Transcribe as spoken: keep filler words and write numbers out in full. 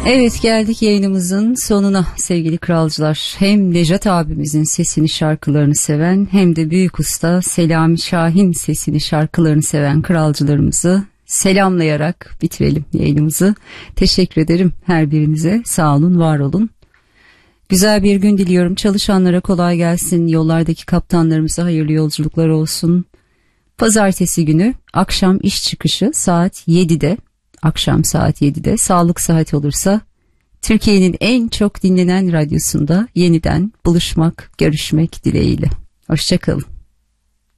Evet, geldik yayınımızın sonuna sevgili kralcılar. Hem Nejat abimizin sesini, şarkılarını seven, hem de büyük usta Selami Şahin sesini, şarkılarını seven kralcılarımızı selamlayarak bitirelim yayınımızı. Teşekkür ederim her birinize. Sağ olun, var olun. Güzel bir gün diliyorum. Çalışanlara kolay gelsin. Yollardaki kaptanlarımıza hayırlı yolculuklar olsun. Pazartesi günü akşam iş çıkışı saat yedide, akşam saat yedide, sağlık saati olursa Türkiye'nin en çok dinlenen radyosunda yeniden buluşmak, görüşmek dileğiyle. Hoşça kalın.